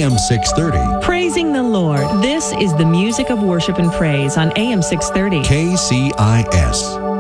AM 630. Praising the Lord. This is the music of worship and praise on AM 630. KCIS.